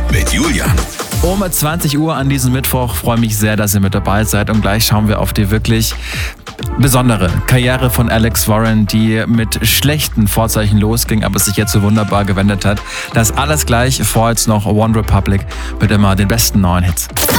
mit Julian. Um 20 Uhr an diesem Mittwoch freue mich sehr, dass ihr mit dabei seid. Und gleich schauen wir auf die wirklich besondere Karriere von Alex Warren, die mit schlechten Vorzeichen losging, aber sich jetzt so wunderbar gewendet hat. Das alles gleich, vor jetzt noch One Republic mit immer den besten neuen Hits.